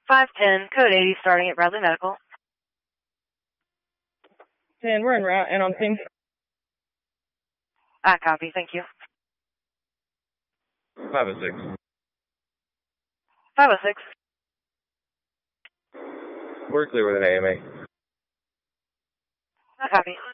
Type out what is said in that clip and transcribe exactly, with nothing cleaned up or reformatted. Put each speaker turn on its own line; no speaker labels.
five ten, code eighty, starting at Bradley Medical.
ten, we're en route and on scene.
Ah, copy, thank you.
five oh six.
five oh six.
We're clear with an A M A.
Ah, copy.